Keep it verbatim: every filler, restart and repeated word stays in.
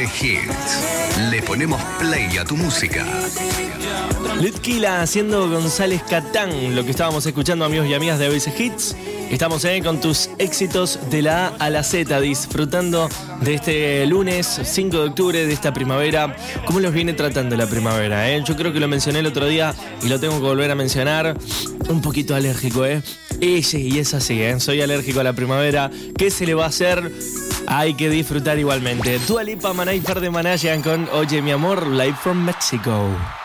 C Hits. Le ponemos play a tu música. Litquila haciendo González Catán, lo que estábamos escuchando, amigos y amigas de A B C Hits. Estamos eh, con tus éxitos de la A a la Z, disfrutando de este lunes cinco de octubre, de esta primavera. ¿Cómo los viene tratando la primavera? Eh? Yo creo que lo mencioné el otro día y lo tengo que volver a mencionar. Un poquito alérgico, ¿eh? Y sí, y es así, ¿eh? Soy alérgico a la primavera. ¿Qué se le va a hacer? Hay que disfrutar igualmente. Dua Lipa, Maná y Fer de Maná llegan con Oye mi amor, live from Mexico.